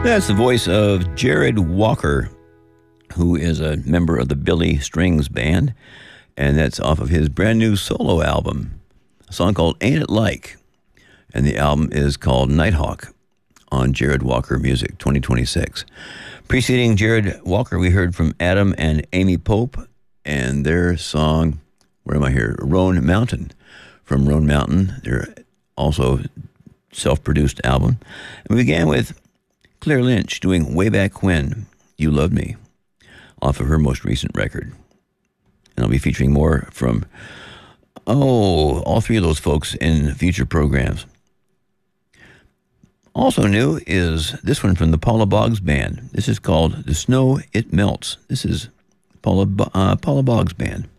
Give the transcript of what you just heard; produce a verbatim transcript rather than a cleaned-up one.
That's the voice of Jared Walker, who is a member of the Billy Strings Band, and that's off of his brand new solo album, a song called Ain't It Like, and the album is called Nighthawk on Jared Walker Music twenty twenty-six. Preceding Jared Walker, we heard from Adam and Amy Pope and their song, where am I here? Roan Mountain, from Roan Mountain, their also self-produced album. And we began with Claire Lynch doing Way Back When You Loved Me, off of her most recent record. And I'll be featuring more from, oh, all three of those folks in future programs. Also new is this one from the Paula Boggs Band. This is called The Snow It Melts. This is Paula, uh, Paula Boggs Band.